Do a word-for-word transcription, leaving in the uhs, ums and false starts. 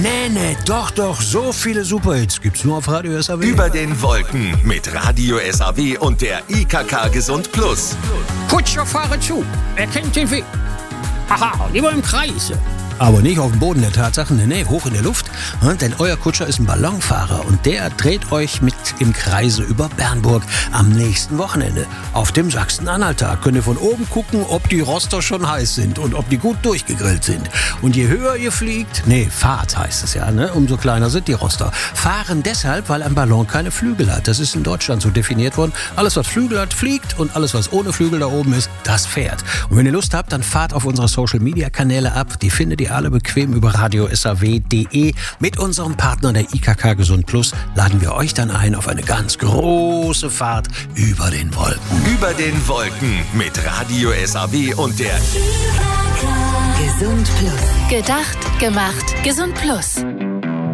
Nee, nee, doch, doch, so viele Superhits gibt's nur auf Radio S A W. Über den Wolken mit Radio S A W und der I K K Gesund Plus. Kutscher, fahre zu, er kennt den Weg. Haha, lieber im Kreise. Aber nicht auf dem Boden der Tatsachen, nee, nee, hoch in der Luft. Denn euer Kutscher ist ein Ballonfahrer und der dreht euch mit im Kreise über Bernburg am nächsten Wochenende. Auf dem Sachsen-Anhalt-Tag könnt ihr von oben gucken, ob die Roster schon heiß sind und ob die gut durchgegrillt sind. Und je höher ihr fliegt, nee, fahrt heißt es ja, ne, umso kleiner sind die Roster. Fahren deshalb, weil ein Ballon keine Flügel hat. Das ist in Deutschland so definiert worden. Alles, was Flügel hat, fliegt und alles, was ohne Flügel da oben ist, das fährt. Und wenn ihr Lust habt, dann fahrt auf unsere Social-Media-Kanäle ab. Die findet ihr alle bequem über radio s a w punkt d e. Mit unserem Partner der I K K Gesund Plus laden wir euch dann ein auf eine ganz große Fahrt über den Wolken. Über den Wolken mit Radio S A W und der I K K Gesund Plus. Gedacht, gemacht, Gesund Plus.